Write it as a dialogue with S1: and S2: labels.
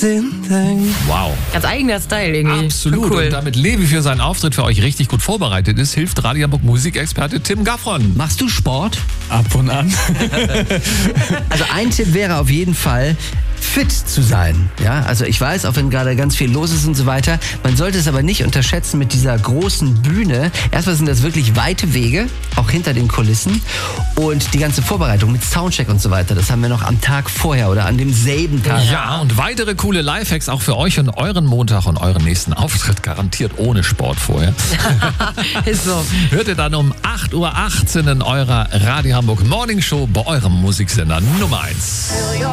S1: Wow.
S2: Ganz eigener Style irgendwie.
S1: Absolut.
S2: Cool.
S1: Und damit Levi für seinen Auftritt für euch richtig gut vorbereitet ist, hilft Radio Hamburg Musikexperte Tim Gaffron.
S3: Machst du Sport?
S4: Ab und an.
S3: Also ein Tipp wäre auf jeden Fall, fit zu sein. Ja, also ich weiß, auch wenn gerade ganz viel los ist und so weiter, man sollte es aber nicht unterschätzen mit dieser großen Bühne. Erstmal sind das wirklich weite Wege, auch hinter den Kulissen. Und die ganze Vorbereitung mit Soundcheck und so weiter, das haben wir noch am Tag vorher oder an demselben Tag.
S1: Ja, und weitere coole Lifehacks auch für euch und euren Montag und euren nächsten Auftritt, garantiert ohne Sport vorher.
S2: Ist so.
S1: Hört ihr dann um 8.18 Uhr in eurer Radio Hamburg Morning Show bei eurem Musiksender Nummer 1.